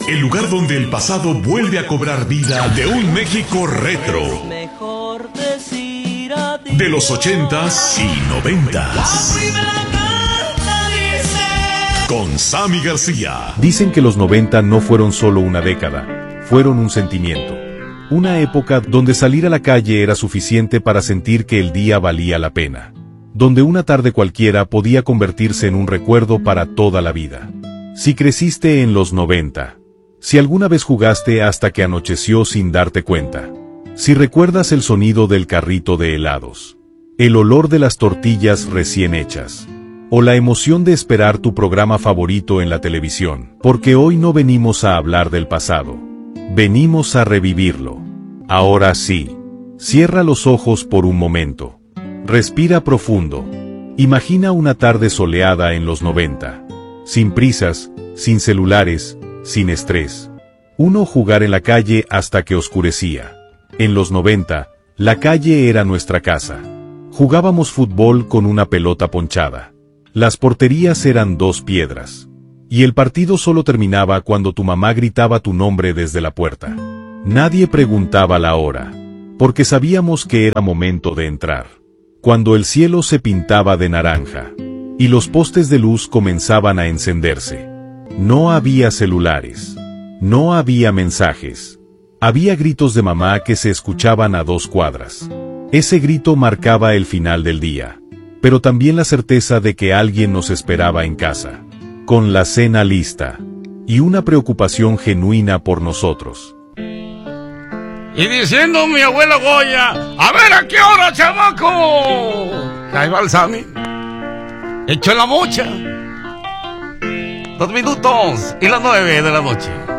el lugar donde el pasado vuelve a cobrar vida de un México retro. De los 80s y 90s. Con Sammy García. Dicen que los 90 no fueron solo una década, fueron un sentimiento. Una época donde salir a la calle era suficiente para sentir que el día valía la pena. Donde una tarde cualquiera podía convertirse en un recuerdo para toda la vida. Si creciste en los 90, si alguna vez jugaste hasta que anocheció sin darte cuenta, si recuerdas el sonido del carrito de helados, el olor de las tortillas recién hechas, o la emoción de esperar tu programa favorito en la televisión, porque hoy no venimos a hablar del pasado, venimos a revivirlo. Ahora sí, cierra los ojos por un momento. Respira profundo. Imagina una tarde soleada en los 90. Sin prisas, sin celulares, sin estrés. Uno jugar en la calle hasta que oscurecía. En los 90, la calle era nuestra casa. Jugábamos fútbol con una pelota ponchada. Las porterías eran 2 piedras. Y el partido solo terminaba cuando tu mamá gritaba tu nombre desde la puerta. Nadie preguntaba la hora, porque sabíamos que era momento de entrar. Cuando el cielo se pintaba de naranja, y los postes de luz comenzaban a encenderse. No había celulares. No había mensajes. Había gritos de mamá que se escuchaban a 2 cuadras. Ese grito marcaba el final del día, pero también la certeza de que alguien nos esperaba en casa, con la cena lista, y una preocupación genuina por nosotros. Y diciendo mi abuela Goya, a ver a qué hora, chamaco. Ahí va el Sammy, hecho en la mocha. 2 minutos y las 9 de la noche.